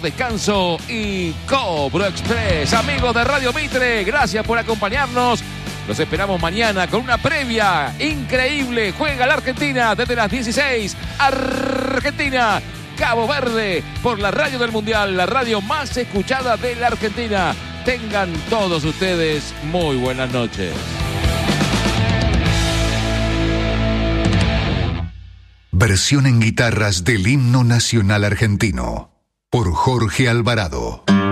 Descanso y Cobro Express. Amigos de Radio Mitre, gracias por acompañarnos. Los esperamos mañana con una previa increíble. Juega la Argentina desde las 16. Argentina, Cabo Verde, por la radio del Mundial, la radio más escuchada de la Argentina. Tengan todos ustedes muy buenas noches. Versión en guitarras del himno nacional argentino por Jorge Alvarado.